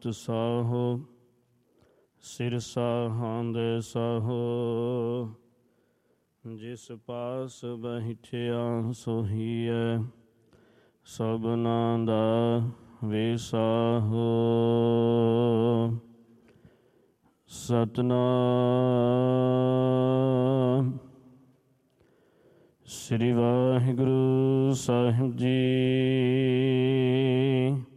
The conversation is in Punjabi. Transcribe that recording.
ਸਤ ਸਾਹੋ ਸਿਰ ਸਾਹਾਂਦੇ ਸਾਹੋ ਜਿਸ ਪਾਸ ਬੈਠਿਆ ਸੋਹੀਐ ਸਭਨਾਂ ਦਾ ਵਿਸਾਹੋ। ਸਤਿਨਾਮ ਸ੍ਰੀ ਵਾਹਿਗੁਰੂ ਸਾਹਿਬ ਜੀ।